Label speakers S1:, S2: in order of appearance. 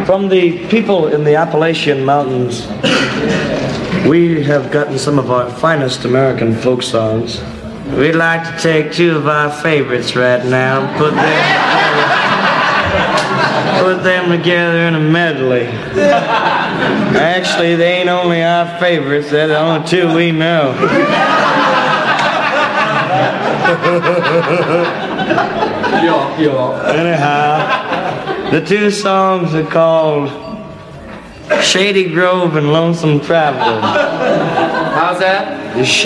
S1: From the people in the Appalachian Mountains, we have gotten some of our finest American folk songs. We'd like to take two of our favorites right now and put them together in a medley. Actually, they ain't only our favorites, they're the only two we know. Anyhow, the two songs are called Shady Grove and Lonesome Traveler.
S2: How's that?